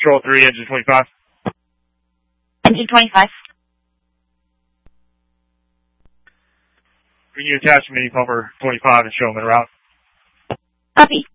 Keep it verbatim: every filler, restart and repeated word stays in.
Control three, engine twenty-five. Engine twenty-five. Bring you attach mini pumper twenty-five and show them en route. Copy.